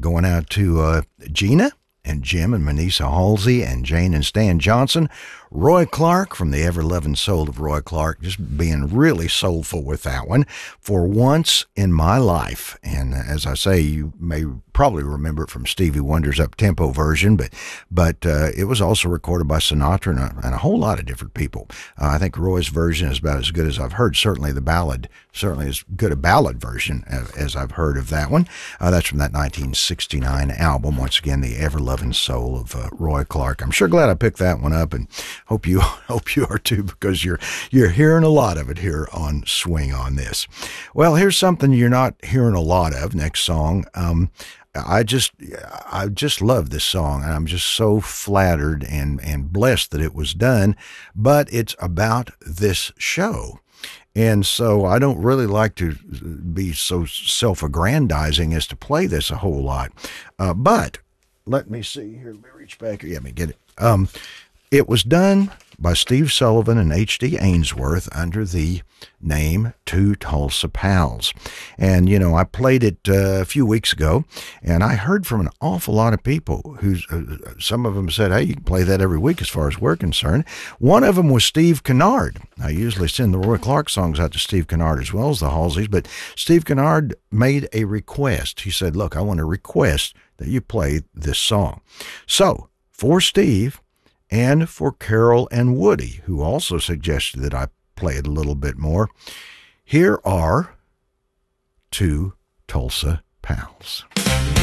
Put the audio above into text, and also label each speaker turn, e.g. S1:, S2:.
S1: going out to Gina and Jim and Manisa Halsey and Jane and Stan Johnson. Roy Clark from the Ever-Loving Soul of Roy Clark, just being really soulful with that one. For Once in My Life. And as I say, you may probably remember it from Stevie Wonder's up-tempo version, but it was also recorded by Sinatra and a whole lot of different people. I think Roy's version is about as good as I've heard. Certainly the ballad, certainly as good a ballad version as I've heard of that one. That's from that 1969 album. Once again, the Ever-Loving Soul of Roy Clark. I'm sure glad I picked that one up, and hope you are too, because you're hearing a lot of it here on Swing on This. Well, here's something you're not hearing a lot of. Next song. I just love this song, and I'm just so flattered and blessed that it was done. But it's about this show. And so I don't really like to be so self-aggrandizing as to play this a whole lot. But let me see here. Let me reach back here. Let me get it. It was done by Steve Sullivan and H.D. Ainsworth under the name Two Tulsa Pals. And, you know, I played it a few weeks ago, and I heard from an awful lot of people who, some of them said, hey, you can play that every week as far as we're concerned. One of them was Steve Kennard. I usually send the Roy Clark songs out to Steve Kennard as well as the Halseys, but Steve Kennard made a request. He said, look, I want to request that you play this song. So, for Steve, and for Carol and Woody, who also suggested that I play it a little bit more, here are Two Tulsa Pals.